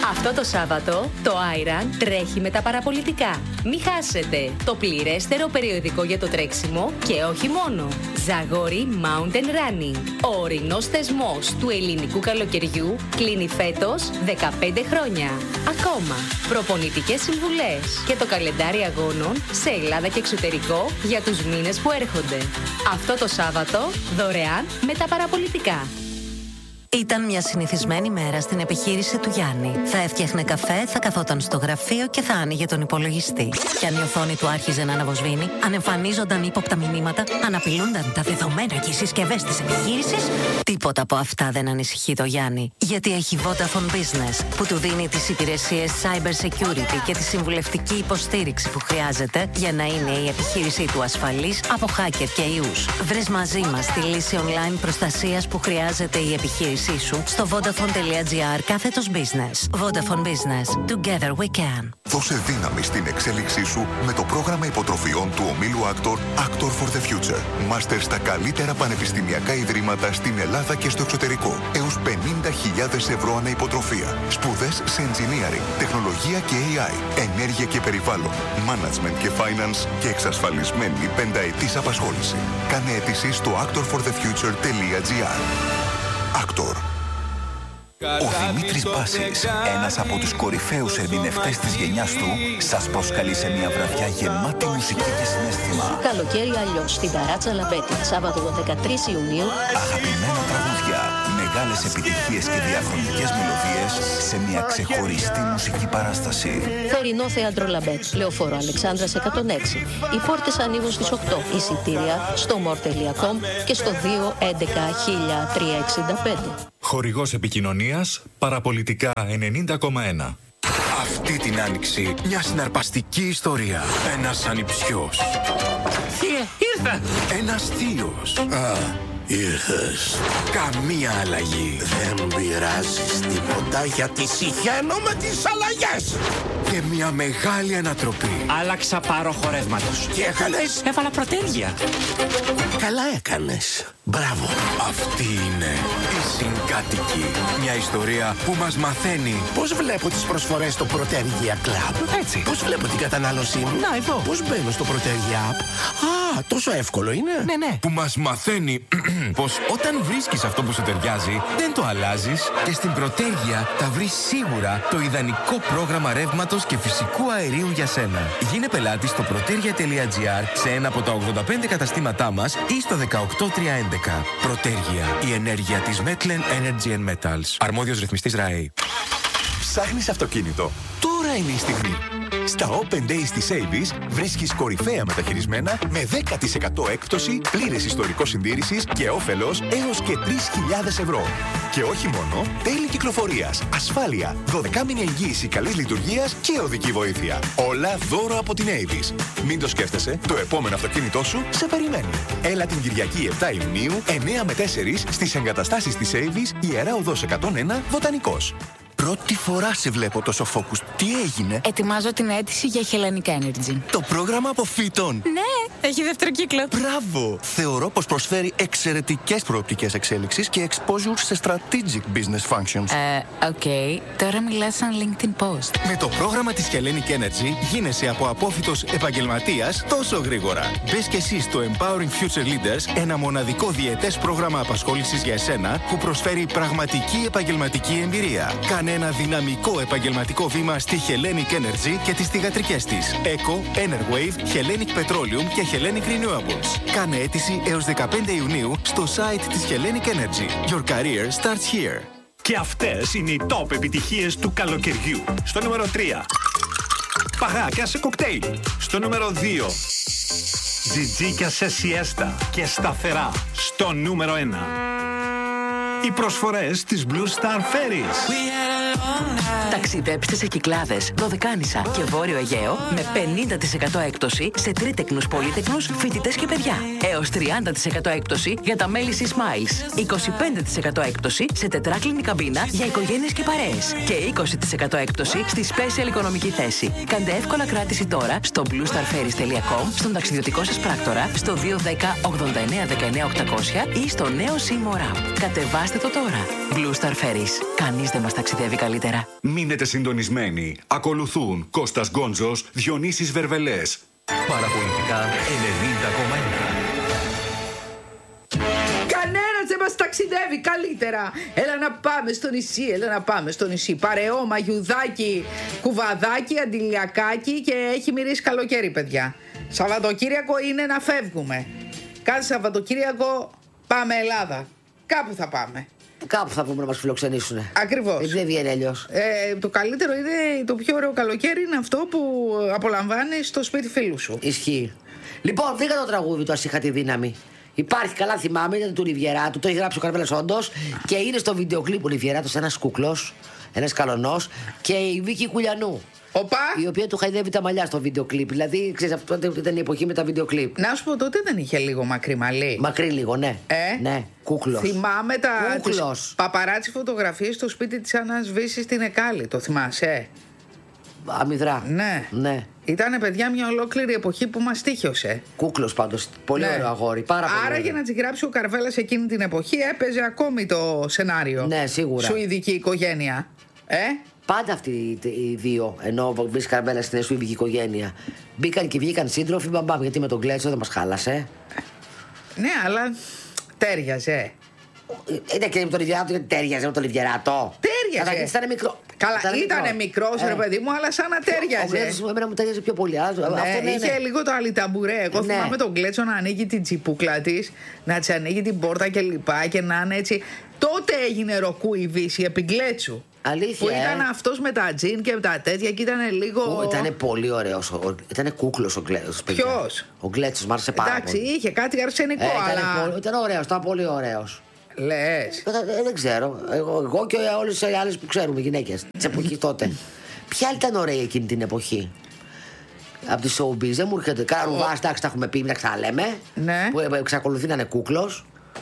Αυτό το Σάββατο το Iron τρέχει με τα παραπολιτικά. Μην χάσετε το πληρέστερο περιοδικό για το τρέξιμο και όχι μόνο. Ζαγόρι Mountain Running. Ο ορεινός θεσμός του ελληνικού καλοκαιριού κλείνει φέτος 15 χρόνια. Ακόμα προπονητικές συμβουλές και το καλεντάρι αγώνων σε Ελλάδα και εξωτερικό για τους μήνες που έρχονται. Αυτό το Σάββατο δωρεάν με τα παραπολιτικά. Ήταν μια συνηθισμένη μέρα στην επιχείρηση του Γιάννη. Θα έφτιαχνε καφέ, θα καθόταν στο γραφείο και θα άνοιγε τον υπολογιστή. Κι αν η οθόνη του άρχιζε να αναβοσβήνει, αν εμφανίζονταν ύποπτα μηνύματα, αν απειλούνταν τα δεδομένα και οι συσκευές της επιχείρησης, τίποτα από αυτά δεν ανησυχεί το Γιάννη. Γιατί έχει Vodafone Business, που του δίνει τις υπηρεσίες cyber security και τη συμβουλευτική υποστήριξη που χρειάζεται για να είναι η επιχείρησή του ασφαλής από hacker και ιούς. Βρες μαζί μας τη λύση online προστασίας που χρειάζεται η επιχείρηση σου στο vodafone.gr/business. Vodafone Business. Together we can. Δώσε δύναμη στην εξέλιξή σου με το πρόγραμμα υποτροφιών του ομίλου Actor for the Future. Μάστερ στα καλύτερα πανεπιστημιακά ιδρύματα στην Ελλάδα και στο εξωτερικό. Έως 50.000 ευρώ ανά υποτροφία. Σπουδές σε engineering, τεχνολογία και AI, ενέργεια και περιβάλλον, management και finance και εξασφαλισμένη πενταετής απασχόληση. Κάνε αίτηση στο actorforthefuture.gr. Actor. Ο Δημήτρης Μπάσης, ένας από τους κορυφαίους ερμηνευτές της γενιάς του, σας προσκαλεί σε μια βραδιά γεμάτη μουσική και συναίσθημα. Καλοκαίρι αλλιώς στην Ταράτσα Λαμπέτη, Σάββατο 13 Ιουνίου. Αγαπημένα τραγούδια, μεγάλες επιτυχίες και διαχρονικές μελωδίες σε μια ξεχωριστή μουσική παράσταση. Θερινό θέατρο Λαμπέτη, Λεωφόρο Αλεξάνδρας 106. Οι πόρτες ανοίγουν στις 8. Εισιτήρια στο more.com και στο 211-1365. Χορηγός επικοινωνίας, παραπολιτικά 90,1. Αυτή την άνοιξη, μια συναρπαστική ιστορία. Ένας ανιψιός. Θεία, ήρθα! Ένας θείος. Ήρθες. Καμία αλλαγή. Δεν πειράζεις τίποτα γιατί συχαίνω με τις αλλαγές. Και μια μεγάλη ανατροπή. Άλλαξα πάροχο ρεύματος. Τι έκανες? Έβαλα προτέρια. Καλά έκανες. Μπράβο. Αυτή είναι η Συγκάτοικοι. Μια ιστορία που μας μαθαίνει. Πώς βλέπω τις προσφορές στο Protergia Club? Έτσι. Πώς βλέπω την κατανάλωσή μου? Να, εδώ. Πώς μπαίνω στο Protergia App? Α, τόσο εύκολο είναι. Ναι. Που μας μαθαίνει πως όταν βρίσκεις αυτό που σου ταιριάζει, δεν το αλλάζεις και στην Protergia θα βρεις σίγουρα το ιδανικό πρόγραμμα ρεύματος και φυσικού αερίου για σένα. Γίνε πελάτης στο protergia.gr σε ένα από τα 85 καταστήματά μας ή στο 18311. Protergia, η ενέργεια της Metlen Energy and Metals. Αρμόδιος ρυθμιστής ΡΑΕ. Ψάχνεις αυτοκίνητο? Τώρα είναι η στιγμή. Στα Open Days της Avis βρίσκεις κορυφαία μεταχειρισμένα με 10% έκπτωση, πλήρες ιστορικό συντήρησης και όφελος έως και 3.000 ευρώ. Και όχι μόνο, τέλη κυκλοφορίας, ασφάλεια, 12μηνη εγγύηση καλής λειτουργίας και οδική βοήθεια. Όλα δώρο από την Avis. Μην το σκέφτεσαι, το επόμενο αυτοκίνητό σου σε περιμένει. Έλα την Κυριακή 7 Ιουνίου, 9 με 4 στις εγκαταστάσεις της Avis, Ιερά Οδός 101, Βοτανικός. Πρώτη φορά σε βλέπω τόσο focus. Τι έγινε? Ετοιμάζω την αίτηση για Hellenic Energy. Το πρόγραμμα αποφύτων. Ναι, έχει δεύτερο κύκλο. Μπράβο! Θεωρώ πως προσφέρει εξαιρετικές προοπτικές εξέλιξης και exposure σε strategic business functions. Οκ. Τώρα μιλάς σαν LinkedIn post. Με το πρόγραμμα της Hellenic Energy γίνεσαι από απόφοιτος επαγγελματίας τόσο γρήγορα. Μπες και εσύ στο Empowering Future Leaders, ένα μοναδικό διετές πρόγραμμα απασχόλησης για εσένα που προσφέρει πραγματική επαγγελματική εμπειρία. Κάνε ένα δυναμικό επαγγελματικό βήμα στη Hellenic Energy και τις θυγατρικές της. Eco, Enerwave, Hellenic Petroleum και Hellenic Renewables. Κάνε αίτηση έως 15 Ιουνίου στο site της Hellenic Energy. Your career starts here. Και αυτές είναι οι top επιτυχίες του καλοκαιριού. Στο νούμερο 3. Παγάκια σε κοκτέιλ. Στο νούμερο 2. Τζιτζίκια σε σιέστα και σταθερά. Στο νούμερο 1. Οι προσφορές της Blue Star Ferries. Ταξιδέψτε σε Κυκλάδες, Δωδεκάνησα και Βόρειο Αιγαίο με 50% έκπτωση σε τρίτεκνους, πολύτεκνους, φοιτητές και παιδιά. Έως 30% έκπτωση για τα μέλη της Smiles. 25% έκπτωση σε τετράκλινη καμπίνα για οικογένειες και παρέες. Και 20% έκπτωση στη special οικονομική θέση. Κάντε εύκολα κράτηση τώρα στο bluestarferries.com, στον ταξιδιωτικό σας πράκτορα, στο 210 89 19 800 ή στο νέο Seymour App. Κατεβάστε Δοκιμάστε το τώρα. Blue Star Ferries. Κανείς δεν μας ταξιδεύει καλύτερα. Μείνετε συντονισμένοι. Ακολουθούν Κώστας Γκόντζος, Διονύσης Βερβελές. Παραπολιτικά 90,1. Κανένας δεν μας ταξιδεύει καλύτερα. Έλα να πάμε στο νησί, έλα να πάμε στο νησί. Παρεό, μαγιουδάκι, κουβαδάκι, αντιλιακάκι και έχει μυρίσει καλοκαίρι, παιδιά. Σαββατοκύριακο είναι να φεύγουμε. Κάθε Σαββατοκύριακο πάμε Ελλάδα. Κάπου θα πάμε. Κάπου θα πούμε να μας φιλοξενήσουν. Ακριβώς. Δεν βγαίνει αλλιώς. Το καλύτερο είναι, το πιο ωραίο καλοκαίρι είναι αυτό που απολαμβάνεις στο σπίτι φίλου σου. Ισχύει. Λοιπόν, βρήκα το τραγούδι του «Ας είχα τη δύναμη». Υπάρχει, καλά θυμάμαι, ήταν του Ριβιεράτου, το έχει γράψει ο Καρβέλας όντως και είναι στο βιντεοκλίπ ο Ριβιεράτος ένας κούκλος, ένας καλονός και η Βίκη Κουλιανού. Οπα. Η οποία του χαϊδεύει τα μαλλιά στο βίντεο κλιπ. Δηλαδή, ξέρεις, αυτό ήταν η εποχή με τα βίντεο κλιπ. Να σου πω, τότε δεν είχε λίγο μακρύ μαλλί. Μακρύ λίγο, ναι. Ναι, κούκλος. Θυμάμαι τις παπαράτσι φωτογραφίες στο σπίτι της Άννας Βύση στην Εκάλη. Το θυμάσαι? Αμυδρά. Ναι. Ήτανε, παιδιά, μια ολόκληρη εποχή που μας τύχιωσε. Κούκλος πάντως. Πολύ ωραίο αγόρι. Πάρα πολύ. Άρα, για να τη γράψει ο Καρβέλας εκείνη την εποχή, έπαιζε ακόμη το σενάριο. Ναι, σίγουρα. Σουηδική οικογένεια. Πάντα αυτοί οι δύο, ενώ βρίσκει Καρβέλα στην σουηδική οικογένεια, μπήκαν και βγήκαν σύντροφοι, μπαμπάμ, γιατί με τον Κλέτσο δεν μας χάλασε. Ναι, αλλά τέριαζε. Ήταν και με τον Ριβιεράτο, γιατί τέριαζε με τον Ριβιεράτο. Τέριαζε. Ήταν μικρό. Καλά, ήτανε μικρός, ρε παιδί μου, αλλά σαν να τέριαζε. Ο Κλέτσος εμένα μου τέριαζε πιο πολύ. Είχε λίγο το αλιταμπουρέ. Εγώ θυμάμαι τον Κλέτσο να ανοίγει την τσιπούκλα της, να της ανοίγει την πόρτα και λοιπά και να είναι έτσι. Τότε έγινε ροκού η Βύση επί Κλέτσου. Αλήθεια. Που ήταν αυτός με τα τζιν και με τα τέτοια και ήταν λίγο. Ήταν πολύ ωραίος. Ήταν κούκλος ο Κλέτσος. Ποιος? Ο Κλέτσος, μ' άρεσε πάρα πολύ. Εντάξει, είχε κάτι αρσενικό, αλλά. Ήταν ωραίος, ήταν πολύ ωραίος. Λες. Δεν ξέρω. Εγώ και όλες οι άλλες που ξέρουμε, γυναίκες της εποχής τότε. Ποια ήταν ωραία εκείνη την εποχή? Από τη showbiz, δεν μου έρχεται. Καρουβά, εντάξει, τα έχουμε πει, να ξαναλέμε. Ναι. Που εξακολουθεί να είναι κούκλος.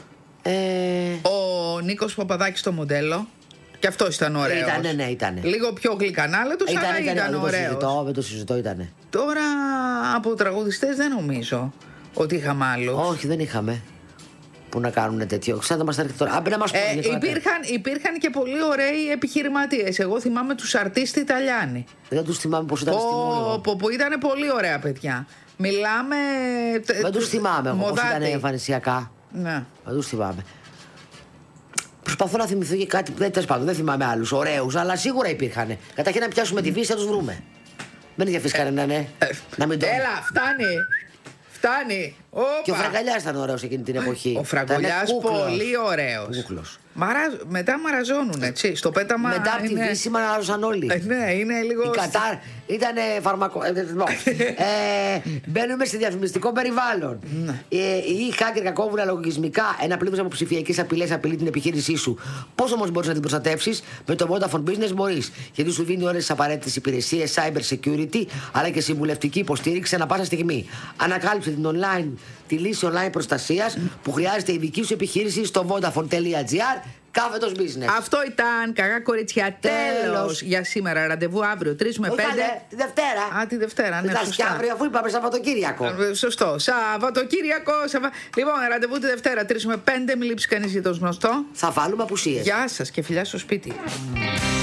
Ο Νίκος Παπαδάκης στο μοντέλο. Και αυτός ήταν ωραίος. Ήτανε. Λίγο πιο γλυκανάλατος, αλλά ήταν ωραίος. Δεν το συζητώ, ήτανε. Τώρα από τραγουδιστές δεν νομίζω ότι είχαμε άλλους. Όχι, δεν είχαμε. Που να κάνουν τέτοιο. Ξανά μας έρχεται τώρα. Υπήρχαν και πολύ ωραίοι επιχειρηματίες. Εγώ θυμάμαι τους αρτίστη Ιταλιάνοι. Δεν τους θυμάμαι πώς ήταν στη Μούλη. Που ήταν πολύ ωραία παιδιά. Μιλάμε. Δεν τους θυμάμαι εγώ πώς ήταν εμφανισιακά. Ναι. Δεν τους θυμάμαι. Προσπαθώ να θυμηθώ και κάτι. Δεν θυμάμαι άλλους ωραίους, αλλά σίγουρα υπήρχαν. Καταρχήν να πιάσουμε τη Βύση, θα τους βρούμε. Δεν διαφύγει κανένα, ναι. Έλα, φτάνει. Και ο Φραγκαλιάς ήταν ωραίος εκείνη την εποχή. Ο Φραγκαλιάς πολύ ωραίος. Κούκλος. Μετά μαραζώνουν, έτσι. Στο πέταμα. Μετά από τη Βύση μαραζώσαν όλοι. Ναι, είναι λίγο. Η Κατάρ ήταν φαρμακο. Μπαίνουμε σε διαφημιστικό περιβάλλον. Η hacker κακόβουλα λογισμικά, ένα πλήθος από ψηφιακές απειλές απειλεί την επιχείρησή σου. Πώς όμως μπορείς να την προστατεύσεις? Με το Vodafone Business μπορείς. Γιατί σου δίνει όλες τις απαραίτητες υπηρεσίες cyber security, αλλά και συμβουλευτική υποστήριξη ανά πάσα στιγμή. Ανακάλυψε τη λύση online προστασίας που χρειάζεται η δική σου επιχείρηση στο vodafone.gr. Κάθετος business. Αυτό ήταν, κακά κορίτσια. Τέλος για σήμερα. Ραντεβού αύριο 3 με 5. Τη Δευτέρα. Τη Δευτέρα, ναι. Και αύριο, αφού είπαμε Σαββατοκύριακο. Σωστό. Σαββατοκύριακο. Λοιπόν, ραντεβού τη Δευτέρα 3 με 5. Μην λείψει κανείς για το γνωστό. Θα βάλουμε απουσίες. Γεια σας και φιλιά στο σπίτι.